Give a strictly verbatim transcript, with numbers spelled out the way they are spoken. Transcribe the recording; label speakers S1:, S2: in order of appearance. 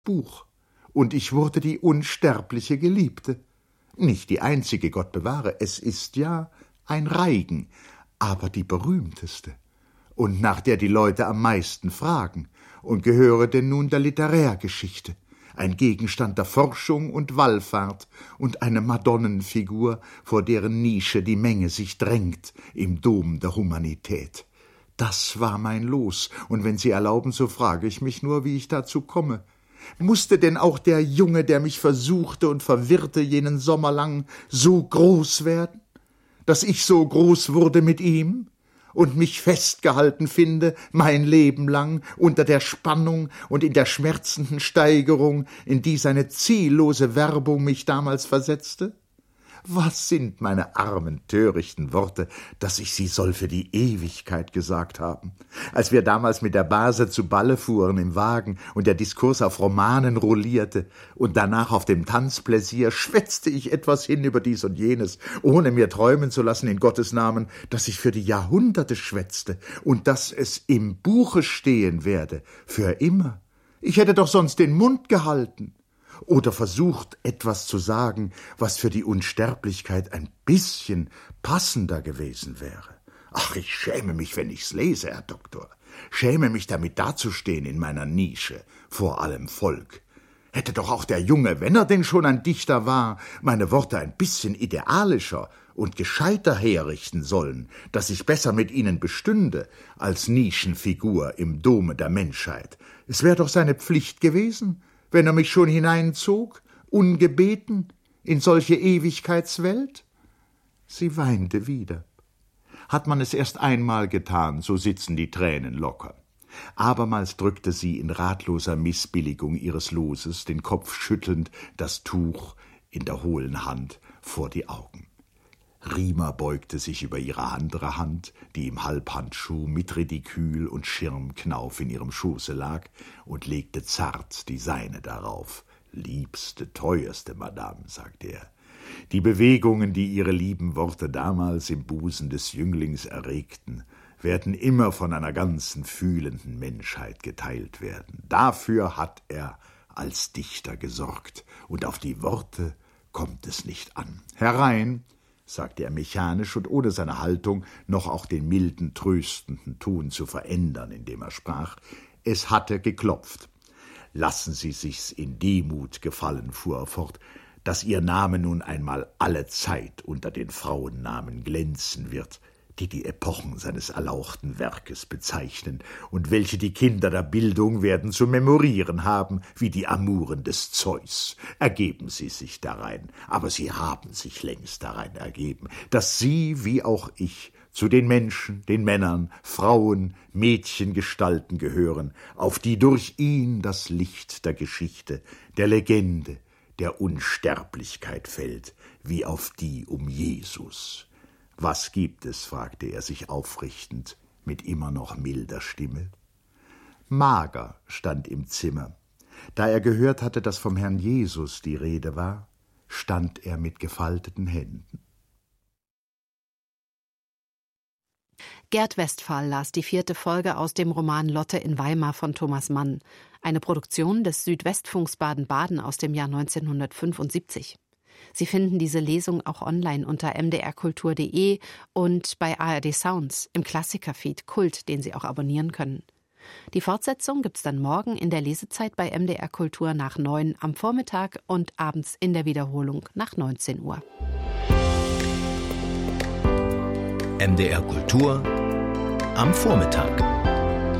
S1: Buch, und ich wurde die unsterbliche Geliebte. Nicht die einzige, Gott bewahre, es ist ja ein Reigen, aber die berühmteste, und nach der die Leute am meisten fragen, und gehöre denn nun der Literärgeschichte, ein Gegenstand der Forschung und Wallfahrt und eine Madonnenfigur, vor deren Nische die Menge sich drängt im Dom der Humanität. Das war mein Los, und wenn Sie erlauben, so frage ich mich nur, wie ich dazu komme. Musste denn auch der Junge, der mich versuchte und verwirrte jenen Sommer lang, so groß werden, dass ich so groß wurde mit ihm und mich festgehalten finde mein Leben lang unter der Spannung und in der schmerzenden Steigerung, in die seine ziellose Werbung mich damals versetzte? Was sind meine armen, törichten Worte, dass ich sie soll für die Ewigkeit gesagt haben? Als wir damals mit der Base zu Balle fuhren im Wagen und der Diskurs auf Romanen rollierte und danach auf dem Tanzpläsier, schwätzte ich etwas hin über dies und jenes, ohne mir träumen zu lassen in Gottes Namen, dass ich für die Jahrhunderte schwätzte und dass es im Buche stehen werde, für immer. Ich hätte doch sonst den Mund gehalten. Oder versucht, etwas zu sagen, was für die Unsterblichkeit ein bisschen passender gewesen wäre. Ach, ich schäme mich, wenn ich's lese, Herr Doktor. Schäme mich, damit dazustehen in meiner Nische, vor allem Volk. Hätte doch auch der Junge, wenn er denn schon ein Dichter war, meine Worte ein bisschen idealischer und gescheiter herrichten sollen, dass ich besser mit ihnen bestünde, als Nischenfigur im Dome der Menschheit. Es wäre doch seine Pflicht gewesen, wenn er mich schon hineinzog, ungebeten, in solche Ewigkeitswelt? Sie weinte wieder. Hat man es erst einmal getan, so sitzen die Tränen locker. Abermals drückte sie in ratloser Missbilligung ihres Loses, den Kopf schüttelnd, das Tuch in der hohlen Hand vor die Augen. Riemer beugte sich über ihre andere Hand, die im Halbhandschuh mit Ridikül und Schirmknauf in ihrem Schoße lag, und legte zart die seine darauf. »Liebste, teuerste Madame«, sagte er, »die Bewegungen, die ihre lieben Worte damals im Busen des Jünglings erregten, werden immer von einer ganzen fühlenden Menschheit geteilt werden. Dafür hat er als Dichter gesorgt, und auf die Worte kommt es nicht an. Herein«, sagte er mechanisch und ohne seine Haltung noch auch den milden, tröstenden Ton zu verändern, indem er sprach. Es hatte geklopft. »Lassen Sie sich's in Demut gefallen«, fuhr er fort, »dass Ihr Name nun einmal alle Zeit unter den Frauennamen glänzen wird, die die Epochen seines erlauchten Werkes bezeichnen und welche die Kinder der Bildung werden zu memorieren haben, wie die Amuren des Zeus. Ergeben Sie sich darein, aber Sie haben sich längst darein ergeben, dass Sie, wie auch ich, zu den Menschen, den Männern, Frauen, Mädchengestalten gehören, auf die durch ihn das Licht der Geschichte, der Legende, der Unsterblichkeit fällt, wie auf die um Jesus. »Was gibt es?« fragte er sich aufrichtend, mit immer noch milder Stimme. Mager stand im Zimmer. Da er gehört hatte, dass vom Herrn Jesus die Rede war, stand er mit gefalteten Händen.
S2: Gerd Westphal las die vierte Folge aus dem Roman Lotte in Weimar von Thomas Mann, eine Produktion des Südwestfunks Baden-Baden aus dem Jahr neunzehnhundertfünfundsiebzig. Sie finden diese Lesung auch online unter m d r kultur punkt d e und bei A R D Sounds im Klassikerfeed Kult, den Sie auch abonnieren können. Die Fortsetzung gibt's dann morgen in der Lesezeit bei M D R Kultur nach neun am Vormittag und abends in der Wiederholung nach neunzehn Uhr.
S3: M D R Kultur am Vormittag.